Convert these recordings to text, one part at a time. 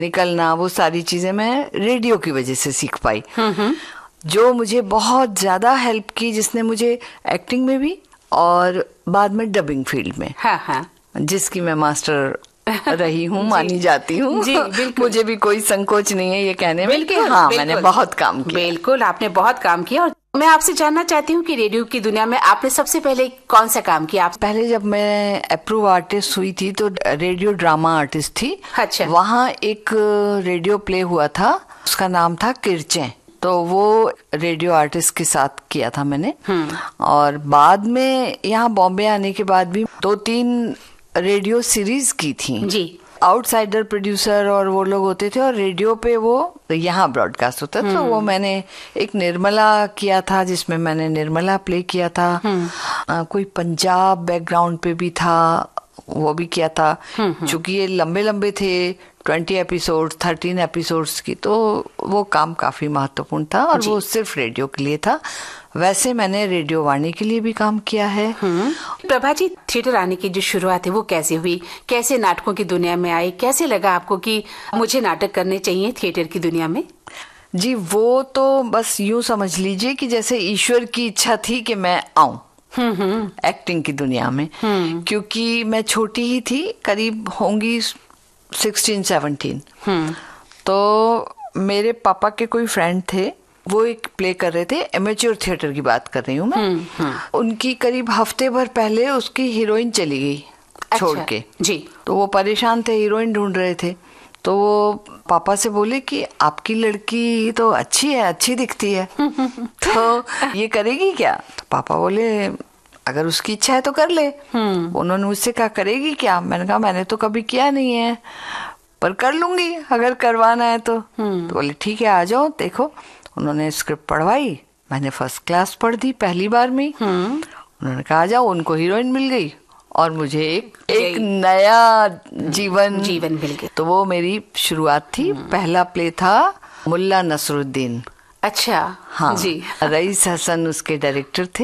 निकलना, वो सारी चीजें मैं रेडियो की वजह से सीख पाई, जो मुझे बहुत ज्यादा हेल्प की, जिसने मुझे एक्टिंग में भी और बाद में डबिंग फील्ड में, जिसकी मैं मास्टर रही हूँ, मानी जाती हूँ। मुझे भी कोई संकोच नहीं है ये कहने में कि हाँ, मैंने बहुत काम किया। बिल्कुल, आपने बहुत काम किया। और मैं आपसे जानना चाहती हूँ कि रेडियो की दुनिया में आपने सबसे पहले कौन सा काम किया? पहले जब मैं अप्रूव आर्टिस्ट हुई थी तो रेडियो ड्रामा आर्टिस्ट थी। अच्छा। वहाँ एक रेडियो प्ले हुआ था, उसका नाम था किरचे, तो वो रेडियो आर्टिस्ट के साथ किया था मैंने। और बाद में यहाँ बॉम्बे आने के बाद भी 2-3 रेडियो सीरीज की थी जी। आउटसाइडर प्रोड्यूसर और वो लोग होते थे, और रेडियो पे वो यहाँ ब्रॉडकास्ट होता था। तो वो मैंने एक निर्मला किया था, जिसमें मैंने निर्मला प्ले किया था। कोई पंजाब बैकग्राउंड पे भी था, वो भी किया था। चूंकि ये लंबे लंबे थे, 20 एपिसोड, 13 एपिसोड्स की, तो वो काम काफी महत्वपूर्ण था और वो सिर्फ रेडियो के लिए था। वैसे मैंने रेडियो वाणी के लिए भी काम किया है। प्रभा जी, थिएटर आने की जो शुरुआत है वो कैसे हुई? कैसे नाटकों की दुनिया में आई? कैसे लगा आपको कि मुझे नाटक करने चाहिए थिएटर की दुनिया में? जी, वो तो बस यूं समझ लीजिए कि जैसे ईश्वर की इच्छा थी कि मैं आऊं एक्टिंग की दुनिया में। क्योंकि मैं छोटी ही थी, करीब होंगी 16-17। तो मेरे पापा के कोई फ्रेंड थे, वो एक प्ले कर रहे थे, एमेच्योर थिएटर की बात कर रही हूँ मैं। उनकी करीब हफ्ते भर पहले उसकी हीरोइन चली गई छोड़ के जी। तो वो परेशान थे, हीरोइन ढूंढ रहे थे। तो वो पापा से बोले कि आपकी लड़की तो अच्छी है, अच्छी दिखती है, तो ये करेगी क्या? तो पापा बोले अगर उसकी इच्छा है तो कर ले। उन्होंने मुझसे कहा करेगी क्या? मैंने कहा मैंने तो कभी किया नहीं है, पर कर लूंगी अगर करवाना है तो बोले ठीक है, आ जाओ देखो। उन्होंने स्क्रिप्ट पढ़वाई, मैंने फर्स्ट क्लास पढ़ दी पहली बार में। उन्होंने कहा आ जाओ, उनको हीरोइन मिल गई और मुझे एक नया जीवन मिल गया। तो वो मेरी शुरुआत थी। पहला प्ले था मुल्ला नसरुद्दीन। अच्छा। हाँ जी। रईस हसन उसके डायरेक्टर थे,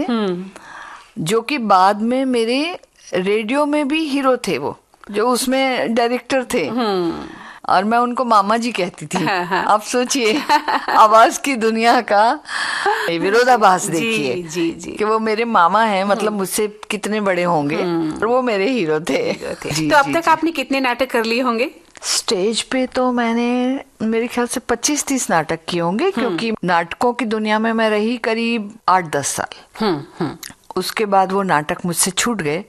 जो कि बाद में मेरे रेडियो में भी हीरो थे, वो जो उसमें डायरेक्टर थे। और मैं उनको मामा जी कहती थी। आप सोचिए आवाज की दुनिया का विरोधाभास देखिए कि वो मेरे मामा हैं, मतलब मुझसे कितने बड़े होंगे, और वो मेरे हीरो थे। तो अब तक आपने कितने नाटक कर लिए होंगे? स्टेज पे तो मैंने मेरे ख्याल से 25-30 नाटक किए होंगे, क्योंकि नाटकों की दुनिया में मैं रही करीब 8-10 साल। उसके बाद वो नाटक मुझसे छूट गए।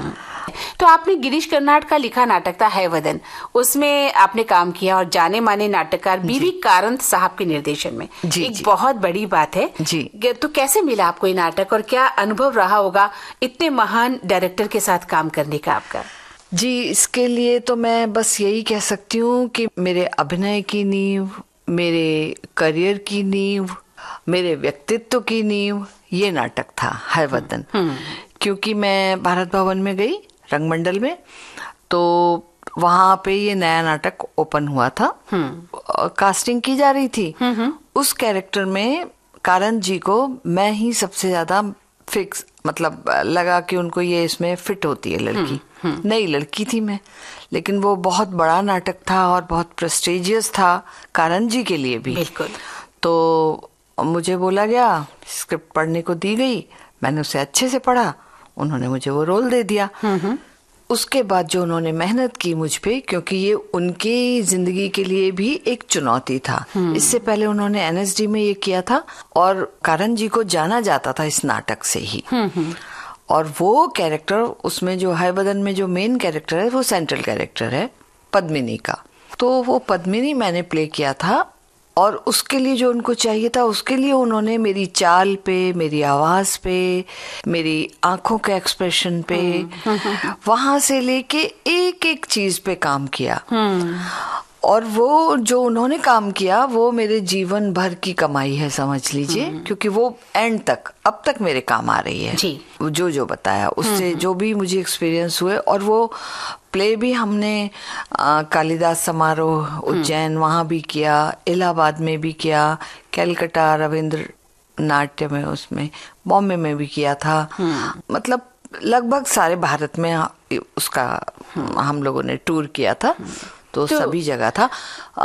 तो आपने गिरीश कर्नाड का लिखा नाटक था है वदन, उसमें आपने काम किया और जाने माने नाटककार बीवी कारंत साहब के निर्देशन में। एक बहुत बड़ी बात है जी। तो कैसे मिला आपको ये नाटक और क्या अनुभव रहा होगा इतने महान डायरेक्टर के साथ काम करने का आपका? जी, इसके लिए तो मैं बस यही कह सकती हूँ कि मेरे अभिनय की नींव, मेरे करियर की नींव, मेरे व्यक्तित्व की नींव ये नाटक था है वदन। क्योंकि मैं भारत भवन में गई रंगमंडल में, तो वहां पे ये नया नाटक ओपन हुआ था। कास्टिंग की जा रही थी। उस कैरेक्टर में कारंत जी को मैं ही सबसे ज्यादा फिक्स, मतलब लगा कि उनको ये इसमें फिट होती है लड़की। नई लड़की थी मैं, लेकिन वो बहुत बड़ा नाटक था और बहुत प्रेस्टिजियस था कारंत जी के लिए भी। बिल्कुल। तो मुझे बोला गया, स्क्रिप्ट पढ़ने को दी गई, मैंने उसे अच्छे से पढ़ा, उन्होंने मुझे वो रोल दे दिया। उसके बाद जो उन्होंने मेहनत की मुझ पे, क्योंकि ये उनकी जिंदगी के लिए भी एक चुनौती था। इससे पहले उन्होंने एनएसडी में ये किया था और कारंत जी को जाना जाता था इस नाटक से ही। और वो कैरेक्टर उसमें जो है वदन में जो मेन कैरेक्टर है वो सेंट्रल कैरेक्टर है पद्मिनी का। तो वो पद्मिनी मैंने प्ले किया था और उसके लिए जो उनको चाहिए था, उसके लिए उन्होंने मेरी चाल पे, मेरी आवाज पे, मेरी आंखों के एक्सप्रेशन पे, वहां से लेके एक एक चीज पे काम किया। और वो जो उन्होंने काम किया वो मेरे जीवन भर की कमाई है समझ लीजिए, क्योंकि वो एंड तक अब तक मेरे काम आ रही है जी। जो बताया उससे जो भी मुझे एक्सपीरियंस हुए। और वो प्ले भी हमने कालिदास समारोह उज्जैन वहाँ भी किया, इलाहाबाद में भी किया, कलकत्ता रविंद्र नाट्य में, उसमें बॉम्बे में भी किया था। मतलब लगभग सारे भारत में उसका हम लोगों ने टूर किया था। तो सभी जगह था।